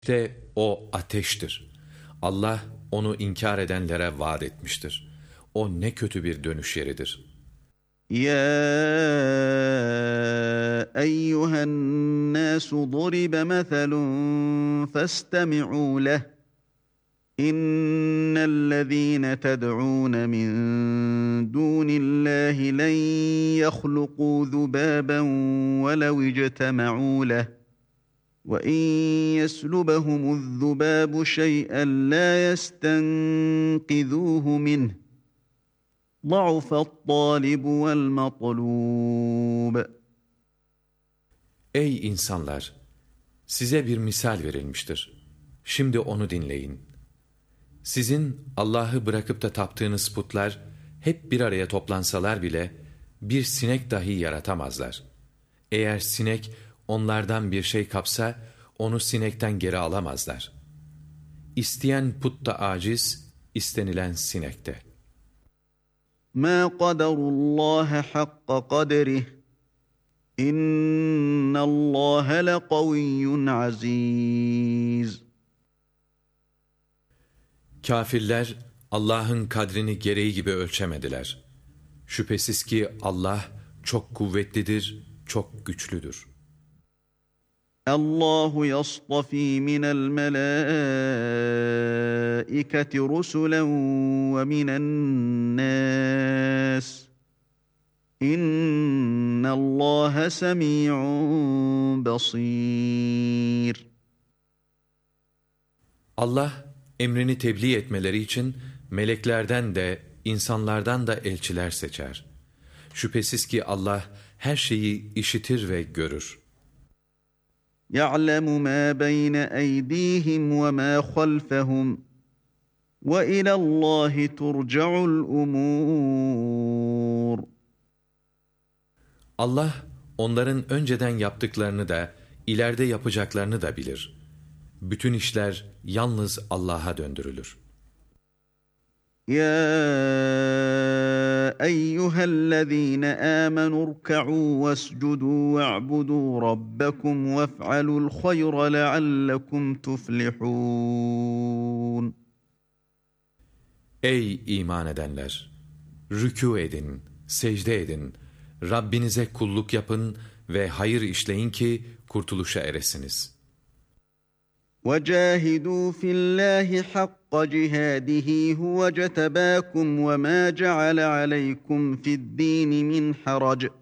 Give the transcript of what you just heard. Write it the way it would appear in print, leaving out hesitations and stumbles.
İşte o ateştir. Allah onu inkar edenlere vaat etmiştir. O ne kötü bir dönüş yeridir. يا أيها الناس ضرب مثل فاستمعوا له إن الذين تدعون من دون الله لن يخلقوا ذبابا ولو اجتمعوا له وإن يسلبهم الذباب شيئا لا يستنقذوه منه ضعف الطالب والمطلوب. Ey insanlar! Size bir misal verilmiştir. Şimdi onu dinleyin. Sizin Allah'ı bırakıp da taptığınız putlar hep bir araya toplansalar bile bir sinek dahi yaratamazlar. Eğer sinek onlardan bir şey kapsa onu sinekten geri alamazlar. İsteyen put da aciz, istenilen sinekte. مَا قَدَرُوا اللّٰهَ حَقَّ قَدْرِهِ اِنَّ اللّٰهَ لَقَوِيٌّ عَز۪يزٌ. Kafirler Allah'ın kadrini gereği gibi ölçemediler. Şüphesiz ki Allah çok kuvvetlidir, çok güçlüdür. Allahu yasطafî minel melâiketi rusulen ve minen nâs. İnnallâhe semî'un basîr. Allah emrini tebliğ etmeleri için meleklerden de insanlardan da elçiler seçer. Şüphesiz ki Allah her şeyi işitir ve görür. يَعْلَمُ مَا بَيْنَ أَيْدِيهِمْ وَمَا خَلْفَهُمْ وَإِلَى اللّٰهِ تُرْجَعُ الْأُمُورُ. Allah onların önceden yaptıklarını da ileride yapacaklarını da bilir. Bütün işler yalnız Allah'a döndürülür. يَا أَيُّهَا الَّذ۪ينَ آمَنُوا ارْكَعُوا وَاسْجُدُوا وَاعْبُدُوا رَبَّكُمْ وَافْعَلُوا الْخَيْرَ لَعَلَّكُمْ تُفْلِحُونَ. Ey iman edenler! Rükû edin, secde edin, Rabbinize kulluk yapın ve hayır işleyin ki kurtuluşa eresiniz. وَجَاهِدُوا فِي اللّٰهِ حَقَّ جِهَادِهِ هُوَ اجْتَبَاكُمْ وَمَا جَعَلَ عَلَيْكُمْ فِي الدِّينِ مِنْ حَرَجٍ